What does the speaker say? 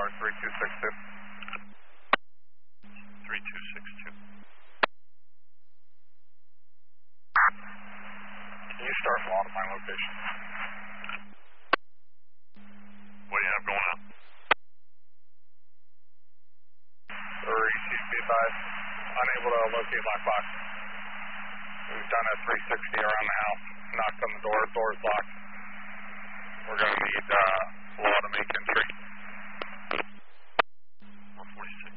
tower 3262. 3262. Can you start a lot of my locations? What do you have going on? 3225. Unable to locate black box. We've done a 360 around the house. Knocked on the door. Door's locked. We're going to need law to make entry.